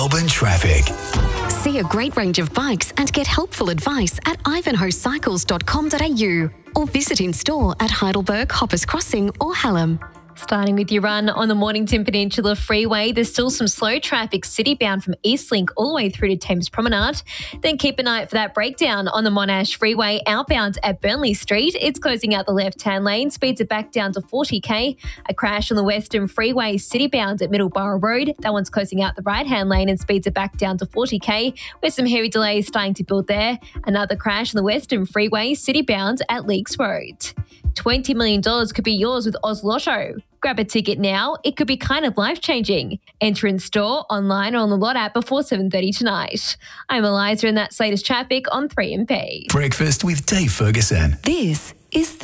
Melbourne traffic. See a great range of bikes and get helpful advice at ivanhoecycles.com.au or visit in store at Heidelberg, Hoppers Crossing or Hallam. Starting with your run on the Mornington Peninsula Freeway, there's still some slow traffic citybound from Eastlink all the way through to Thames Promenade. Then keep an eye out for that breakdown on the Monash Freeway outbound at Burnley Street. It's closing out the left-hand lane, speeds it back down to 40k. A crash on the Western Freeway citybound at Middleborough Road. That one's closing out the right-hand lane and speeds it back down to 40k, with some heavy delays starting to build there. Another crash on the Western Freeway citybound at Leakes Road. $20 million could be yours with Oz Lotto. Grab a ticket now. It could be kind of life-changing. Enter in store, online or on the Lot app before 7:30 tonight. I'm Eliza and that's latest traffic on 3MP. Breakfast with Dave Ferguson. This is